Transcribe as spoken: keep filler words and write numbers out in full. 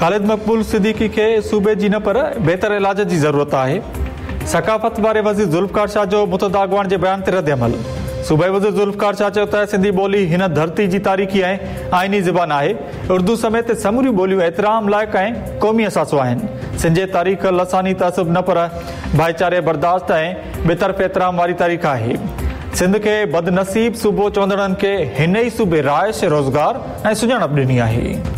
ख़ालिद मक़बूल सिद्दीकी खे सूबे जी न पर बहितर इलाज जी ज़रूरत आहे। सकाफ़त बारे वज़ीर ज़ुल्फ़कार शाह जो मुतहदा अॻवान जे बयान ते रद्द अमल। सूबाई वज़ीर ज़ुल्फ़कार शाह चयो त सिंधी ॿोली हिन धरती जी तारीख़ी ऐं आइनी ज़बान आहे। उर्दू समेत समूरियूं ॿोलियूं एतिराम लाइक़ ऐं क़ौमी असासो आहिनि। सिंध जे तारीख़ लसानी तहसुब न पर भाईचारे बर्दाश्त ऐं बेतरफ़ एतिराम वारी तारीख़ आहे। सिंध खे बदनसीब सूबो चवंदड़नि खे हिन ई सूबे राइश रोज़गार ऐं सुञाणप ॾिनी आहे।